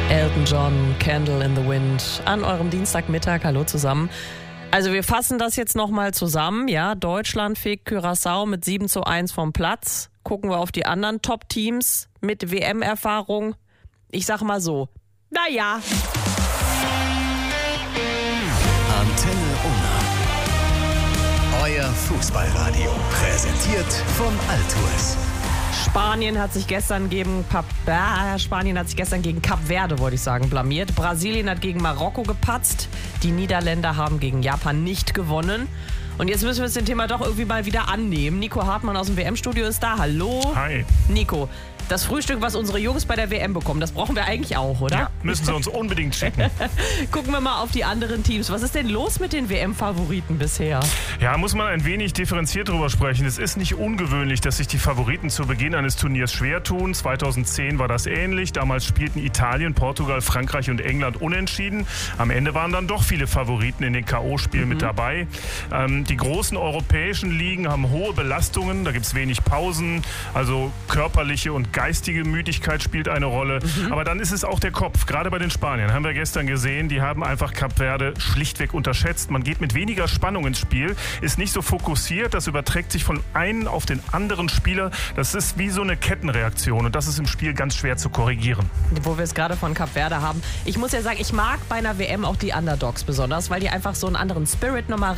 Elton John, Candle in the Wind, an eurem Dienstagmittag. Hallo zusammen. Also wir fassen das jetzt nochmal zusammen. Ja, Deutschland fegt Curaçao mit 7:1 vom Platz. Gucken wir auf die anderen Top-Teams mit WM-Erfahrung. Ich sag mal so, naja. Antenne Unna. Euer Fußballradio. Präsentiert von Altours. Spanien hat sich gestern gegen Kap Verde, wollte ich sagen, blamiert. Brasilien hat gegen Marokko gepatzt. Die Niederländer haben gegen Japan nicht gewonnen. Und jetzt müssen wir uns dem Thema doch irgendwie mal wieder annehmen. Nico Hartmann aus dem WM-Studio ist da. Hallo. Hi. Nico, das Frühstück, was unsere Jungs bei der WM bekommen, das brauchen wir eigentlich auch, oder? Ja, müssen sie uns unbedingt schicken. Gucken wir mal auf die anderen Teams. Was ist denn los mit den WM-Favoriten bisher? Ja, muss man ein wenig differenziert drüber sprechen. Es ist nicht ungewöhnlich, dass sich die Favoriten zu Beginn eines Turniers schwer tun. 2010 war das ähnlich. Damals spielten Italien, Portugal, Frankreich und England unentschieden. Am Ende waren dann doch viele Favoriten in den K.O.-Spielen mit dabei. Die großen europäischen Ligen haben hohe Belastungen. Da gibt es wenig Pausen. Also körperliche und geistige Müdigkeit spielt eine Rolle. Aber dann ist es auch der Kopf. Gerade bei den Spaniern haben wir gestern gesehen, die haben einfach Kap Verde schlichtweg unterschätzt. Man geht mit weniger Spannung ins Spiel, ist nicht so fokussiert. Das überträgt sich von einem auf den anderen Spieler. Das ist wie so eine Kettenreaktion und das ist im Spiel ganz schwer zu korrigieren. Wo wir es gerade von Kap Verde haben. Ich muss ja sagen, ich mag bei einer WM auch die Underdogs besonders, weil die einfach so einen anderen Spirit nochmal